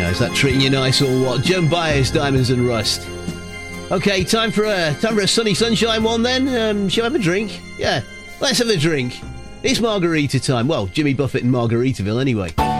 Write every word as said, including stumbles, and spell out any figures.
Yeah, is that treating you nice or what? Joan Baez, Diamonds and Rust. Okay, time for a time for a sunny sunshine one then. Um, shall I have a drink? Yeah, let's have a drink. It's margarita time. Well, Jimmy Buffett in Margaritaville anyway.